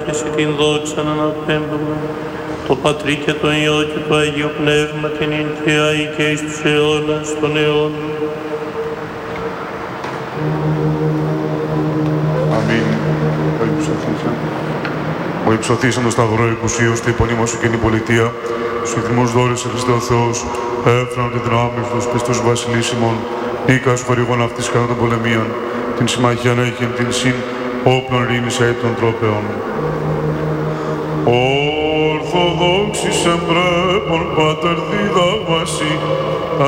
και σε την δόξα να αναπέμπουμε, το Πατρί και το Υιό και το Αγίο Πνεύμα την ειν και αεί και εις τους αιώνας των αιώνων. Αμήν. Ο υψωθήσαν το σταυρό εκουσίως, την υπονήμα σου και την πολιτεία, σου θυμός δώρησε Χριστέ ο Θεός, έφραν τη δυνάμει τους πιστούς βασιλίσιμων, νίκα σου χορηγών αυτής κατά των πολεμίων, την συμμαχία να έχει την συν όπλων ειρήνης αίτ των τρόπεων. Ορθοδόξης εμπρέπων πατερ διδάγμασι,